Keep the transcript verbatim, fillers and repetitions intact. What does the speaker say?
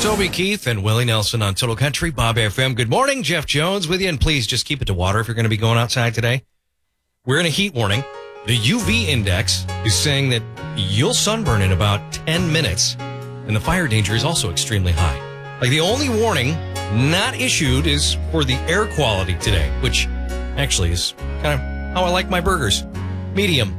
Toby Keith and Willie Nelson on Total Country, Bob F M. Good morning, Jeff Jones with you, and please just keep it to water if you're going to be going outside today. We're in a heat warning. The U V index is saying that you'll sunburn in about ten minutes, and the fire danger is also extremely high. Like, the only warning not issued is for the air quality today, which actually is kind of how I like my burgers. Medium.